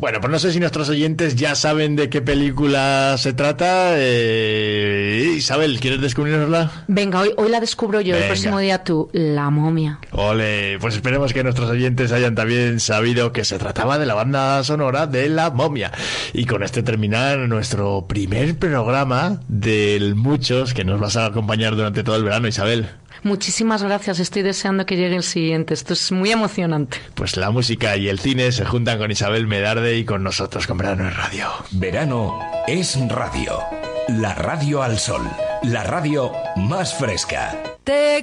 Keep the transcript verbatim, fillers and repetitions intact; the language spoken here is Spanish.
Bueno, pues no sé si nuestros oyentes ya saben de qué película se trata. Eh, Isabel, ¿quieres descubrirnosla? Venga, hoy, hoy la descubro yo, Venga. el próximo día tú, La Momia. Ole, pues esperemos que nuestros oyentes hayan también sabido que se trataba de la banda sonora de La Momia. Y con este terminar nuestro primer programa del muchos que nos vas a acompañar durante todo el verano, Isabel. Muchísimas gracias, estoy deseando que llegue el siguiente, esto es muy emocionante. Pues la música y el cine se juntan con Isabel Medarde y con nosotros, con Verano es Radio. Verano es radio. La radio al sol. La radio más fresca. Te